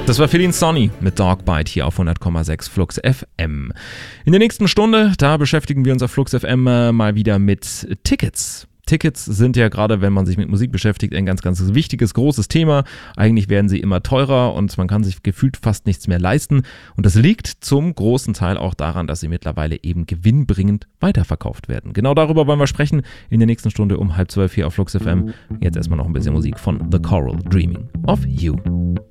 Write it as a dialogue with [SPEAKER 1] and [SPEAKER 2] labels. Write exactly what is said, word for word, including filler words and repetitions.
[SPEAKER 1] Das war Feline Sonny mit Dogbite hier auf hundert Komma sechs Flux F M. In der nächsten Stunde, da beschäftigen wir uns auf Flux F M äh, mal wieder mit Tickets. Tickets sind ja gerade, wenn man sich mit Musik beschäftigt, ein ganz, ganz wichtiges, großes Thema. Eigentlich werden sie immer teurer und man kann sich gefühlt fast nichts mehr leisten. Und das liegt zum großen Teil auch daran, dass sie mittlerweile eben gewinnbringend weiterverkauft werden. Genau darüber wollen wir sprechen in der nächsten Stunde um halb zwölf hier auf Flux F M. Jetzt erstmal noch ein bisschen Musik von The Coral, Dreaming of You.